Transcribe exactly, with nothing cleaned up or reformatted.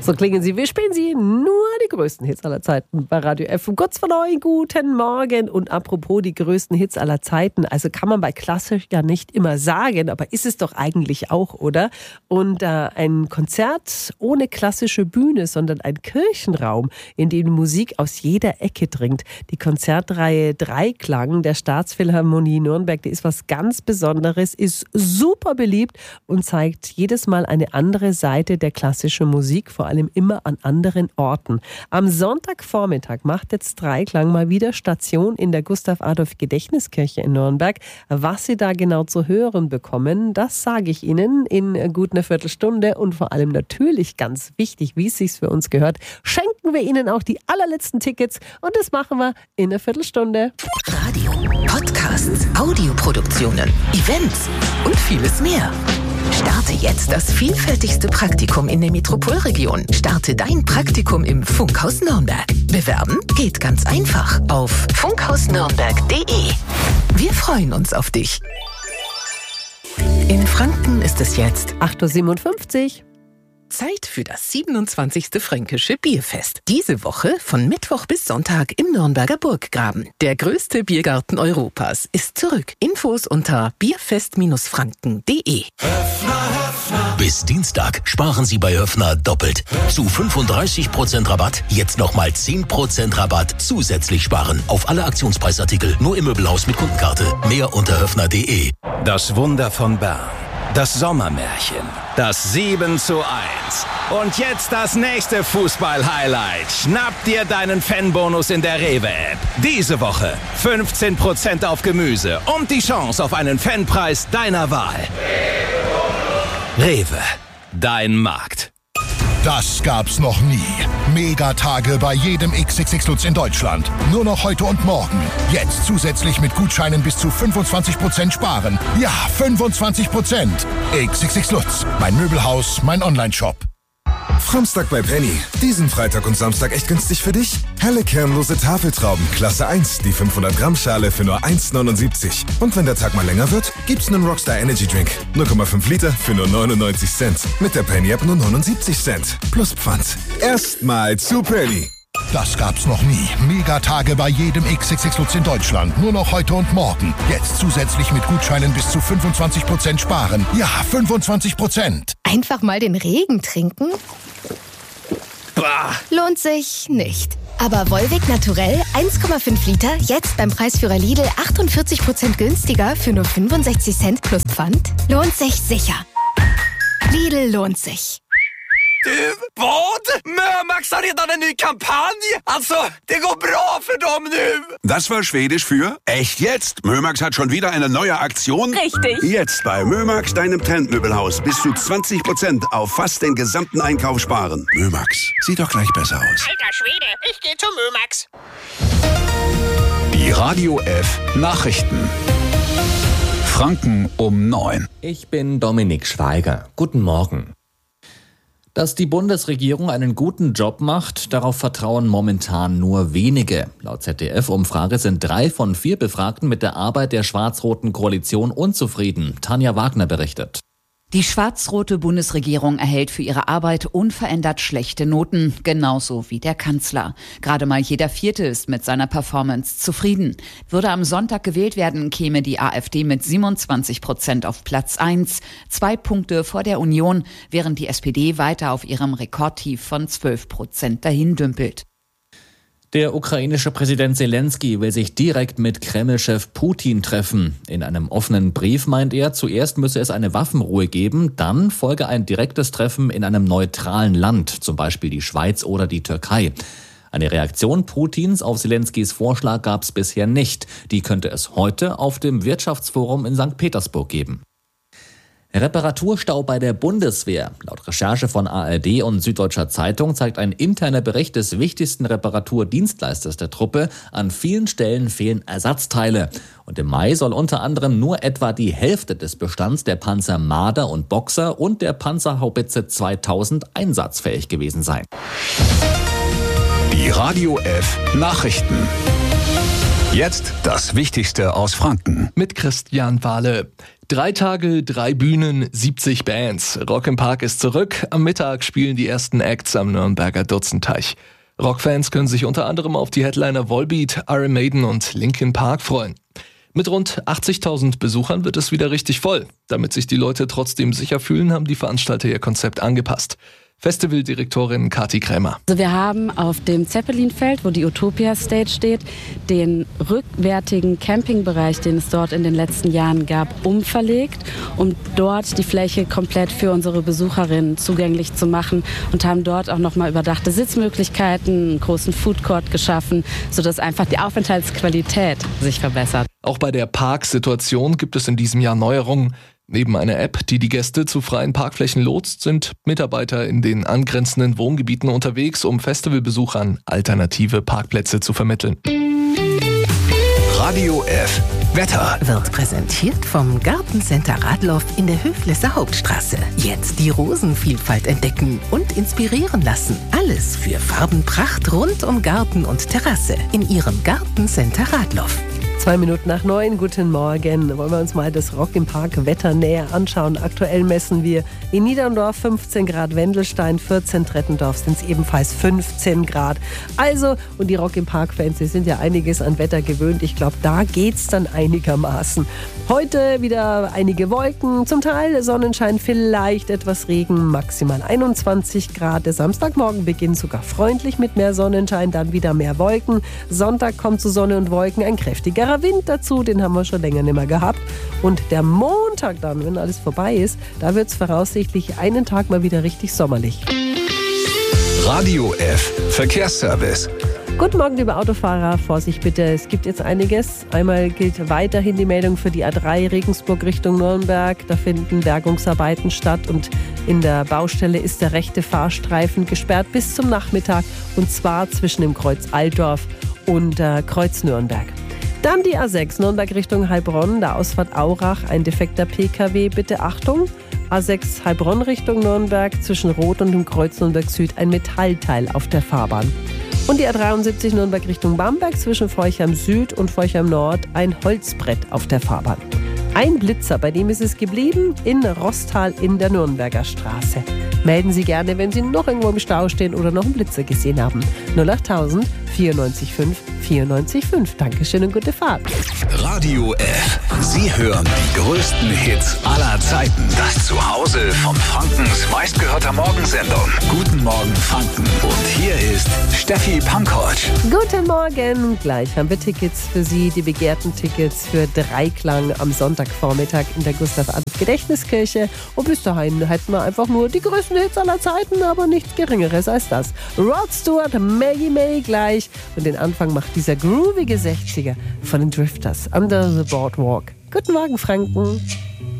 So klingen sie. Wir spielen sie nur die größten Hits aller Zeiten bei Radio F. Um kurz vor neun, guten Morgen. Und apropos die größten Hits aller Zeiten, also kann man bei klassisch ja nicht immer sagen, aber ist es doch eigentlich auch, oder? Und äh, ein Konzert ohne klassische Bühne, sondern ein Kirchenraum, in dem Musik aus jeder Ecke dringt. Die Konzertreihe Dreiklang der Staatsphilharmonie Nürnberg, die ist was ganz Besonderes, ist super beliebt und zeigt jedes Mal eine andere Seite der klassischen Musik, vor allem immer an anderen Orten. Am Sonntagvormittag macht jetzt Dreiklang mal wieder Station in der Gustav-Adolf-Gedächtniskirche in Nürnberg. Was Sie da genau zu hören bekommen, das sage ich Ihnen in gut einer Viertelstunde und vor allem natürlich ganz wichtig, wie es sich für uns gehört, schenken wir Ihnen auch die allerletzten Tickets und das machen wir in einer Viertelstunde. Radio, Podcasts, Audioproduktionen, Events und vieles mehr. Starte jetzt das vielfältigste Praktikum in der Metropolregion. Starte dein Praktikum im Funkhaus Nürnberg. Bewerben geht ganz einfach auf funkhausnürnberg punkt de. Wir freuen uns auf dich. In Franken ist es jetzt acht Uhr siebenundfünfzig. Zeit für das siebenundzwanzigste Fränkische Bierfest. Diese Woche von Mittwoch bis Sonntag im Nürnberger Burggraben. Der größte Biergarten Europas ist zurück. Infos unter bierfest Franken punkt de. Bis Dienstag sparen Sie bei Höffner doppelt. Zu fünfunddreißig Prozent Rabatt, jetzt nochmal zehn Prozent Rabatt zusätzlich sparen. Auf alle Aktionspreisartikel, nur im Möbelhaus mit Kundenkarte. Mehr unter höffner punkt de. Das Wunder von Bern. Das Sommermärchen. Das sieben zu eins. Und jetzt das nächste Fußball-Highlight. Schnapp dir deinen Fanbonus in der Rewe-App. Diese Woche fünfzehn Prozent auf Gemüse und die Chance auf einen Fanpreis deiner Wahl. Rewe, dein Markt. Das gab's noch nie. Megatage bei jedem X X X Lutz in Deutschland. Nur noch heute und morgen. Jetzt zusätzlich mit Gutscheinen bis zu fünfundzwanzig Prozent sparen. Ja, fünfundzwanzig Prozent. X X X Lutz, mein Möbelhaus, mein Onlineshop. Samstag bei Penny. Diesen Freitag und Samstag echt günstig für dich? Helle kernlose Tafeltrauben, Klasse eins, die fünfhundert Gramm Schale für nur eins neunundsiebzig. Und wenn der Tag mal länger wird, gibt's einen Rockstar Energy Drink. null Komma fünf Liter für nur neunundneunzig Cent. Mit der Penny App nur neunundsiebzig Cent. Plus Pfand. Erstmal zu Penny. Das gab's noch nie. Megatage bei jedem X X X Lutz in Deutschland. Nur noch heute und morgen. Jetzt zusätzlich mit Gutscheinen bis zu fünfundzwanzig Prozent sparen. Ja, fünfundzwanzig Prozent. Einfach mal den Regen trinken? Bah. Lohnt sich nicht. Aber Volvic Naturell eins Komma fünf Liter, jetzt beim Preisführer Lidl achtundvierzig Prozent günstiger für nur fünfundsechzig Cent plus Pfand? Lohnt sich sicher. Lidl lohnt sich. Du, vad? Mömax har redan en ny kampanj. Alltså, det går bra för dem nu. Das war Schwedisch für echt jetzt. Mömax hat schon wieder eine neue Aktion. Richtig. Jetzt bei Mömax, deinem Trendmöbelhaus, bis zu zwanzig Prozent auf fast den gesamten Einkauf sparen. Mömax, sieht doch gleich besser aus. Alter Schwede, ich gehe zu Mömax. Die Radio F Nachrichten. Franken um neun. Ich bin Dominik Schweiger. Guten Morgen. Dass die Bundesregierung einen guten Job macht, darauf vertrauen momentan nur wenige. Laut Z D F-Umfrage sind drei von vier Befragten mit der Arbeit der schwarz-roten Koalition unzufrieden. Tanja Wagner berichtet. Die schwarz-rote Bundesregierung erhält für ihre Arbeit unverändert schlechte Noten, genauso wie der Kanzler. Gerade mal jeder Vierte ist mit seiner Performance zufrieden. Würde am Sonntag gewählt werden, käme die AfD mit siebenundzwanzig Prozent auf Platz eins, zwei Punkte vor der Union, während die S P D weiter auf ihrem Rekordtief von zwölf Prozent dahin dümpelt. Der ukrainische Präsident Zelensky will sich direkt mit Kreml-Chef Putin treffen. In einem offenen Brief meint er, zuerst müsse es eine Waffenruhe geben, dann folge ein direktes Treffen in einem neutralen Land, zum Beispiel die Schweiz oder die Türkei. Eine Reaktion Putins auf Zelenskys Vorschlag gab es bisher nicht. Die könnte es heute auf dem Wirtschaftsforum in Sankt Petersburg geben. Reparaturstau bei der Bundeswehr. Laut Recherche von A R D und Süddeutscher Zeitung zeigt ein interner Bericht des wichtigsten Reparaturdienstleisters der Truppe, an vielen Stellen fehlen Ersatzteile. Und im Mai soll unter anderem nur etwa die Hälfte des Bestands der Panzer Marder und Boxer und der Panzerhaubitze zweitausend einsatzfähig gewesen sein. Die Radio F Nachrichten. Jetzt das Wichtigste aus Franken. Mit Christian Wahle. Drei Tage, drei Bühnen, siebzig Bands. Rock im Park ist zurück. Am Mittag spielen die ersten Acts am Nürnberger Dutzendteich. Rockfans können sich unter anderem auf die Headliner Volbeat, Iron Maiden und Linkin Park freuen. Mit rund achtzigtausend Besuchern wird es wieder richtig voll. Damit sich die Leute trotzdem sicher fühlen, haben die Veranstalter ihr Konzept angepasst. Festivaldirektorin Kati Krämer. Also wir haben auf dem Zeppelinfeld, wo die Utopia Stage steht, den rückwärtigen Campingbereich, den es dort in den letzten Jahren gab, umverlegt, um dort die Fläche komplett für unsere Besucherinnen zugänglich zu machen und haben dort auch nochmal überdachte Sitzmöglichkeiten, einen großen Foodcourt geschaffen, sodass einfach die Aufenthaltsqualität sich verbessert. Auch bei der Parksituation gibt es in diesem Jahr Neuerungen. Neben einer App, die die Gäste zu freien Parkflächen lotst, sind Mitarbeiter in den angrenzenden Wohngebieten unterwegs, um Festivalbesuchern alternative Parkplätze zu vermitteln. Radio F. Wetter Wird präsentiert vom Gartencenter Radloff in der Höflesser Hauptstraße. Jetzt die Rosenvielfalt entdecken und inspirieren lassen. Alles für Farbenpracht rund um Garten und Terrasse in Ihrem Gartencenter Radloff. Zwei Minuten nach neun, guten Morgen. Wollen wir uns mal das Rock im Park Wetter näher anschauen. Aktuell messen wir in Niederndorf fünfzehn Grad, Wendelstein vierzehn, Trettendorf sind es ebenfalls fünfzehn Grad. Also, und die Rock im Park Fans, die sind ja einiges an Wetter gewöhnt. Ich glaube, da geht's dann einigermaßen. Heute wieder einige Wolken, zum Teil Sonnenschein, vielleicht etwas Regen, maximal einundzwanzig Grad. Der Samstagmorgen beginnt sogar freundlich mit mehr Sonnenschein, dann wieder mehr Wolken. Sonntag kommt zu Sonne und Wolken ein kräftigerer Wind dazu, den haben wir schon länger nicht mehr gehabt. Und der Montag dann, wenn alles vorbei ist, da wird es voraussichtlich einen Tag mal wieder richtig sommerlich. Radio F. Verkehrsservice. Guten Morgen, liebe Autofahrer. Vorsicht bitte, es gibt jetzt einiges. Einmal gilt weiterhin die Meldung für die A drei Regensburg Richtung Nürnberg. Da finden Bergungsarbeiten statt und in der Baustelle ist der rechte Fahrstreifen gesperrt bis zum Nachmittag und zwar zwischen dem Kreuz Altdorf und äh, Kreuz Nürnberg. Dann die A sechs, Nürnberg Richtung Heilbronn, der Ausfahrt Aurach, ein defekter P K W, bitte Achtung. A sechs Heilbronn Richtung Nürnberg, zwischen Rot und dem Kreuz Nürnberg Süd ein Metallteil auf der Fahrbahn. Und die A dreiundsiebzig Nürnberg Richtung Bamberg, zwischen Forchheim Süd und Forchheim Nord ein Holzbrett auf der Fahrbahn. Ein Blitzer, bei dem ist es geblieben, in Rostal in der Nürnberger Straße. Melden Sie gerne, wenn Sie noch irgendwo im Stau stehen oder noch einen Blitzer gesehen haben. null achttausend vierundneunzig fünf vierundneunzig fünf. Dankeschön und gute Fahrt. Radio F. Sie hören die größten Hits aller Zeiten. Das Zuhause von Frankens meistgehörter Morgensendung. Guten Morgen Franken. Und hier ist Steffi Pankovic. Guten Morgen. Gleich haben wir Tickets für Sie, die begehrten Tickets für Dreiklang am Sonntagvormittag in der Gustav-Adolf-Gedächtniskirche. Und bis dahin hätten wir einfach nur die größten Hits aller Zeiten, aber nichts Geringeres als das. Rod Stewart, Maggie May gleich. Und den Anfang macht dieser groovige sechziger von den Drifters, Under the Boardwalk. Guten Morgen, Franken.